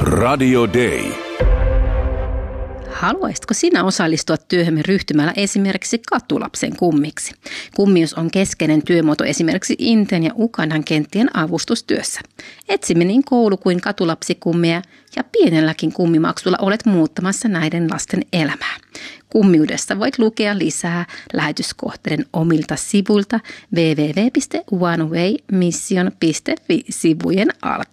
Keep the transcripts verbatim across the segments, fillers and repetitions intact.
Radio Day. Haluaisitko sinä osallistua työhömme ryhtymällä esimerkiksi katulapsen kummiksi? Kummius on keskeinen työmuoto esimerkiksi Intian ja Ugandan kenttien avustustyössä. Etsimme niin koulu- kuin katulapsikummeja ja pienelläkin kummimaksulla olet muuttamassa näiden lasten elämää. Kummiudesta voit lukea lisää lähetyskohteiden omilta sivuilta double-u double-u double-u piste one way mission piste f i sivujen alta.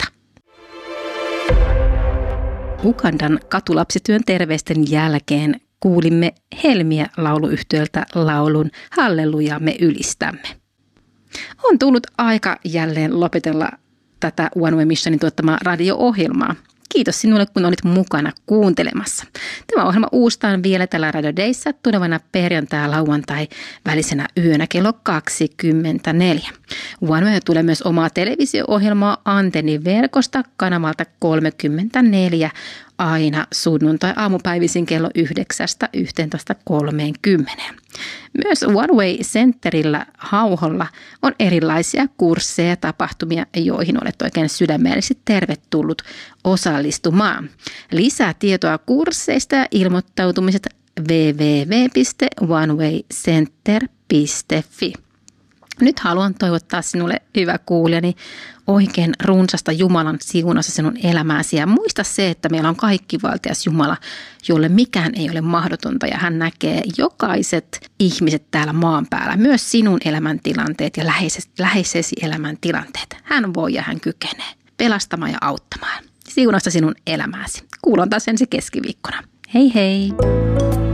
Ugandan katulapsityön terveisten jälkeen kuulimme Helmiä lauluyhtiöltä laulun Halleluja me ylistämme. On tullut aika jälleen lopetella tätä One Way Missionin tuottamaa radio-ohjelmaa. Kiitos sinulle, kun olit mukana kuuntelemassa. Tämä ohjelma uustaan vielä tällä Radio Dayssä tulevana perjantai- lauantai välisenä yönä kello kaksikymmentäneljä. One Way tulee myös omaa televisio-ohjelmaa antenniverkosta kanavalta kolmekymmentäneljä aina sunnuntai-aamupäivisin kello yhdeksästä yhteentoista kolmekymmentä. Myös One Way Centerillä Hauholla on erilaisia kursseja ja tapahtumia, joihin olet oikein sydämellisesti tervetullut osallistumaan. Lisää tietoa kursseista ja ilmoittautumiset double-u double-u double-u piste one way center piste f i. Nyt haluan toivottaa sinulle, hyvä kuulijani, oikein runsasta Jumalan siunassa sinun elämääsi. Ja muista se, että meillä on kaikkivaltias Jumala, jolle mikään ei ole mahdotonta. Ja hän näkee jokaiset ihmiset täällä maan päällä, myös sinun elämäntilanteet ja läheisesi, läheisesi elämäntilanteet. Hän voi ja hän kykenee pelastamaan ja auttamaan. Siunasta sinun elämääsi. Kuullaan taas ensi keskiviikkona. Hei hei!